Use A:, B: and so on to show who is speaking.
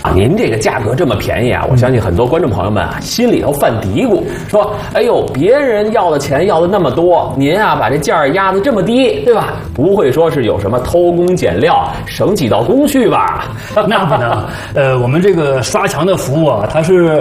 A: 您这个价格这么便宜啊，我相信很多观众朋友们啊心里头犯嘀咕，说：“哎呦，别人要的钱要的那么多，您啊把这价压得这么低，对吧？不会说是有什么偷工减料、省几道工序吧？”
B: 那不能，我们这个刷墙的服务啊，它是